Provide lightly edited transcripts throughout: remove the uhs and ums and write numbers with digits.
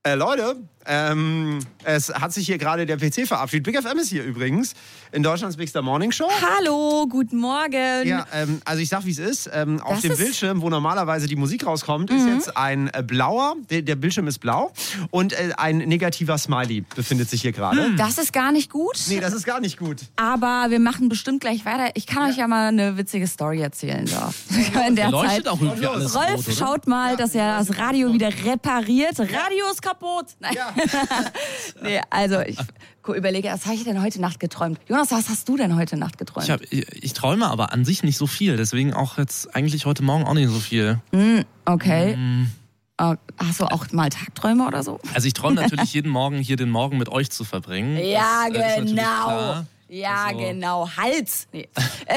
Leute, es hat sich hier gerade der PC verabschiedet. Big FM ist hier übrigens in Deutschlands Big Star Morning Show. Hallo, guten Morgen. Ja, also ich sag, wie es ist. Auf dem Bildschirm, wo normalerweise die Musik rauskommt, ist jetzt ein blauer, der Bildschirm ist blau und ein negativer Smiley befindet sich hier gerade. Das ist gar nicht gut. Nee, das ist gar nicht gut. Aber wir machen bestimmt gleich weiter. Ich kann euch ja mal eine witzige Story erzählen. So. In der Zeit. Auch irgendwie alles Rolf, rot, schaut mal, dass er das Radio wieder repariert. Radio ist kaputt. Nein. Ja. Nee, also ich überlege, was habe ich denn heute Nacht geträumt? Jonas, was hast du denn heute Nacht geträumt? Ich träume aber an sich nicht so viel, deswegen auch jetzt eigentlich heute Morgen auch nicht so viel. Okay. Hast du auch mal Tagträume oder so? Also ich träume natürlich jeden Morgen hier den Morgen mit euch zu verbringen. Ja, das, ist natürlich genau. Klar. Ja, Also, genau. Hals. Nee.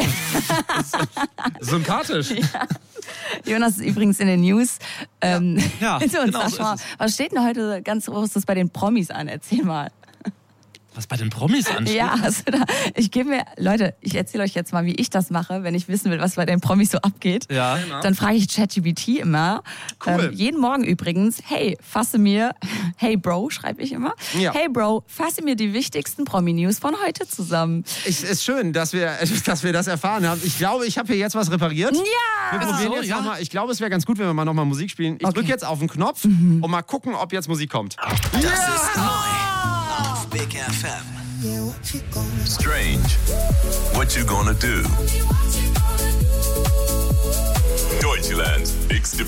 Sympathisch. Ja. Jonas ist übrigens in den News. Ja, und genau sag so mal, ist es. was steht denn heute ganz Großes bei den Promis an? Erzähl mal. Was bei den Promis ansteht? Ja, also ich erzähle euch jetzt mal, wie ich das mache, wenn ich wissen will, was bei den Promis so abgeht. Ja. Dann frage ich ChatGPT immer. Cool. Jeden Morgen übrigens, hey Bro, schreibe ich immer. Ja. Hey Bro, fasse mir die wichtigsten Promi-News von heute zusammen. Es ist schön, dass wir das erfahren haben. Ich glaube, ich habe hier jetzt was repariert. Ja! Wir probieren jetzt nochmal. Ich glaube, es wäre ganz gut, wenn wir mal nochmal Musik spielen. Ich drücke jetzt auf den Knopf und mal gucken, ob jetzt Musik kommt. Das ist neu auf Big FM. Strange. What you gonna do? Deutschland's bigste